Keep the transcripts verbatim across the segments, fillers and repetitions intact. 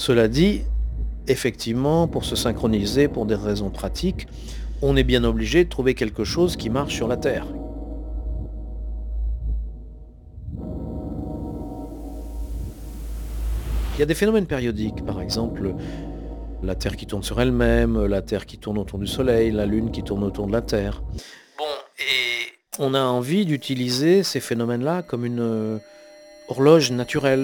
Cela dit, effectivement, pour se synchroniser, pour des raisons pratiques, on est bien obligé de trouver quelque chose qui marche sur la Terre. Il y a des phénomènes périodiques, par exemple, la Terre qui tourne sur elle-même, la Terre qui tourne autour du Soleil, la Lune qui tourne autour de la Terre. Bon, et on a envie d'utiliser ces phénomènes-là comme une euh, horloge naturelle.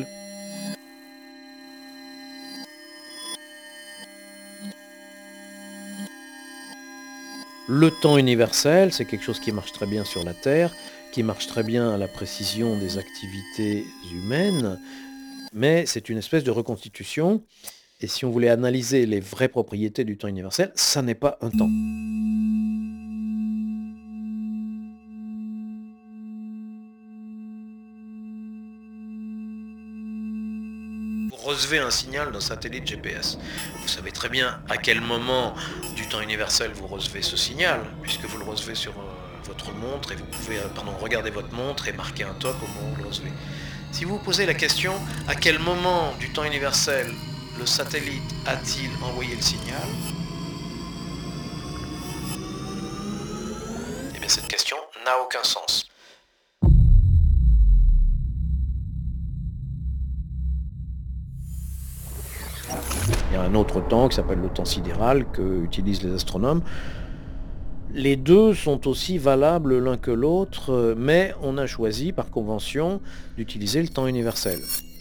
Le temps universel, c'est quelque chose qui marche très bien sur la Terre, qui marche très bien à la précision des activités humaines, mais c'est une espèce de reconstitution. Et si on voulait analyser les vraies propriétés du temps universel, ça n'est pas un temps. Vous recevez un signal d'un satellite G P S. Vous savez très bien à quel moment du temps universel vous recevez ce signal, puisque vous le recevez sur euh, votre montre et vous pouvez euh, pardon, regarder votre montre et marquer un top au moment où vous le recevez. Si vous vous posez la question à quel moment du temps universel le satellite a-t-il envoyé le signal, eh bien cette question n'a aucun sens. Il y a un autre temps qui s'appelle le temps sidéral que utilisent les astronomes. Les deux sont aussi valables l'un que l'autre, mais on a choisi par convention d'utiliser le temps universel.